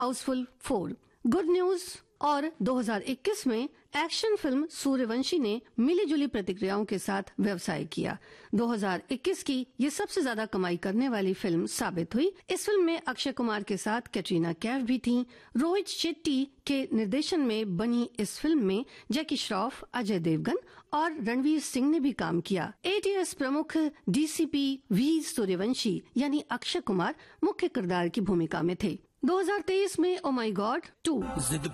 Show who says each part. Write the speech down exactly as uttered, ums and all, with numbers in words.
Speaker 1: Housefull four. Good news. और दो हज़ार इक्कीस में एक्शन फिल्म सूर्यवंशी ने मिली जुली प्रतिक्रियाओं के साथ व्यवसाय किया। दो हज़ार इक्कीस की ये सबसे ज्यादा कमाई करने वाली फिल्म साबित हुई। इस फिल्म में अक्षय कुमार के साथ कैटरीना कैफ भी थीं। रोहित शेट्टी के निर्देशन में बनी इस फिल्म में जैकी श्रॉफ, अजय देवगन और रणवीर सिंह ने भी काम किया। एटीएस प्रमुख डीसीपी वी सूर्यवंशी यानी अक्षय कुमार मुख्य किरदार की भूमिका में थे। दो हज़ार तेईस में ओ माय गॉड टू